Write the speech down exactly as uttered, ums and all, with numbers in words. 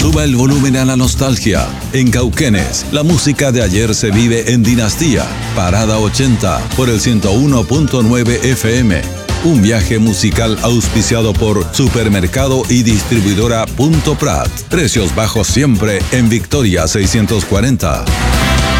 Suba el volumen a la nostalgia. En Cauquenes, la música de ayer se vive en Dinastía. Parada ochenta por el ciento uno punto nueve F M. Un viaje musical auspiciado por Supermercado y Distribuidora Punto Prat. Precios bajos siempre en Victoria seiscientos cuarenta.